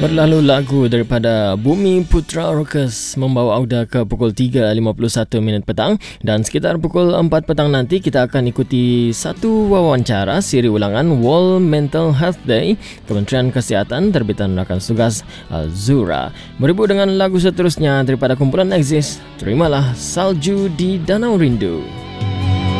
Berlalu lagu daripada Bumi Putra Rockers membawa Auda ke pukul 3.51 petang dan sekitar pukul 4 petang nanti kita akan ikuti satu wawancara siri ulangan World Mental Health Day Kementerian Kesihatan terbitan rakan tugas Zura. Beribu dengan lagu seterusnya daripada kumpulan Exist, terimalah Salju di Danau Rindu.